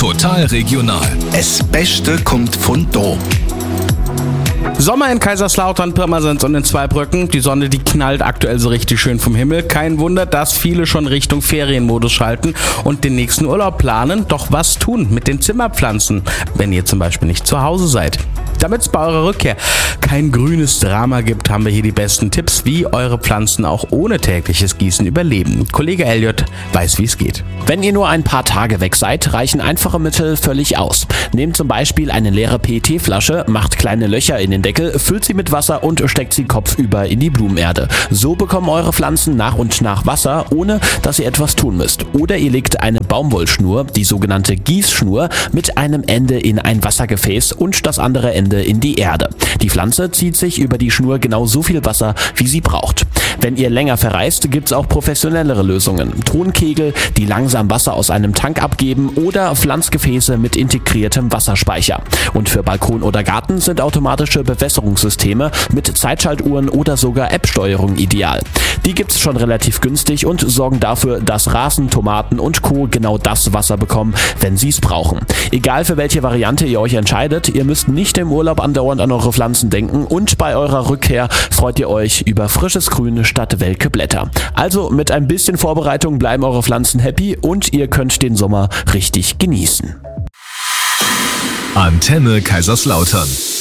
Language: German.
Total regional. Das Beste kommt von da. Sommer in Kaiserslautern, Pirmasens und in Zweibrücken. Die Sonne, die knallt aktuell so richtig schön vom Himmel. Kein Wunder, dass viele schon Richtung Ferienmodus schalten und den nächsten Urlaub planen. Doch was tun mit den Zimmerpflanzen, wenn ihr zum Beispiel nicht zu Hause seid? Damit es bei eurer Rückkehr kein grünes Drama gibt, haben wir hier die besten Tipps, wie eure Pflanzen auch ohne tägliches Gießen überleben. Kollege Elliot weiß, wie es geht. Wenn ihr nur ein paar Tage weg seid, reichen einfache Mittel völlig aus. Nehmt zum Beispiel eine leere PET-Flasche, macht kleine Löcher in den Deckel, füllt sie mit Wasser und steckt sie kopfüber in die Blumenerde. So bekommen eure Pflanzen nach und nach Wasser, ohne dass ihr etwas tun müsst. Oder ihr legt eine Baumwollschnur, die sogenannte Gießschnur, mit einem Ende in ein Wassergefäß und das andere Ende in die Erde. Die Pflanze zieht sich über die Schnur genau so viel Wasser, wie sie braucht. Wenn ihr länger verreist, gibt's auch professionellere Lösungen. Tonkegel, die langsam Wasser aus einem Tank abgeben, oder Pflanzgefäße mit integriertem Wasserspeicher. Und für Balkon oder Garten sind automatische Bewässerungssysteme mit Zeitschaltuhren oder sogar App-Steuerung ideal. Die gibt's schon relativ günstig und sorgen dafür, dass Rasen, Tomaten und Co. genau das Wasser bekommen, wenn sie's brauchen. Egal für welche Variante ihr euch entscheidet, ihr müsst nicht im Urlaub andauernd an eure Pflanzen denken und bei eurer Rückkehr freut ihr euch über frisches Grün statt welke Blätter. Also mit ein bisschen Vorbereitung bleiben eure Pflanzen happy und ihr könnt den Sommer richtig genießen. Antenne Kaiserslautern.